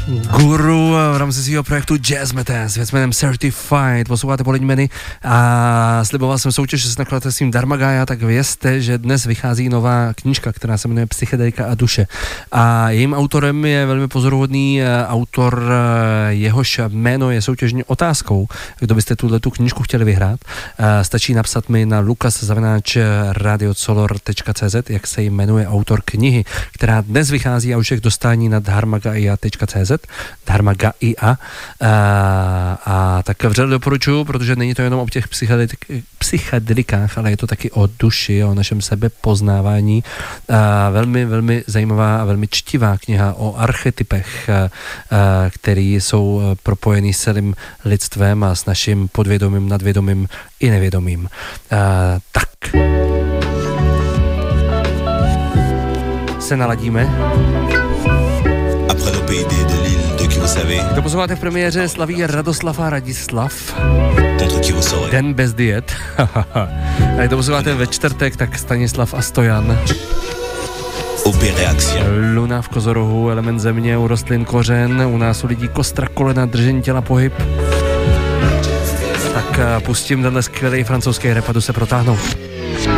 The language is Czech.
Guru v rámci svého projektu Jazz Metal s jménem Certified. Posloucháte Polední menu a sliboval jsem soutěž s nakladatelstvím Dharmagaya, tak vězte, že dnes vychází nová knížka, která se jmenuje Psychedelika a duše. A jejím autorem je velmi pozoruhodný autor, jehož jméno je soutěžní otázkou. Kdo byste tu knížku chtěli vyhrát, stačí napsat mi na lukas@radiocolor.cz, jak se jmenuje autor knihy, která dnes vychází a už je k dostání na dharmagaya.cz. Dharmagaya. A tak vřele doporučuji, protože není to jenom o těch psychedelikách, ale je to taky o duši, o našem sebepoznávání. Velmi, velmi zajímavá a velmi čtivá kniha o archetypech, které jsou propojený s celým lidstvem a s naším podvědomím, nadvědomím i nevědomím. Tak. Se naladíme. Kdo posloucháte v premiéře, slaví Radoslav a Radislav. Den bez diet. A kdo posloucháte ve čtvrtek, tak Stanislav a Stojan. Luna v kozorohu, element země, u rostlin kořen, u nás u lidí kostra, kolena, držení těla, pohyb. Tak pustím tenhle skvělý francouzský rap a jdu se protáhnout.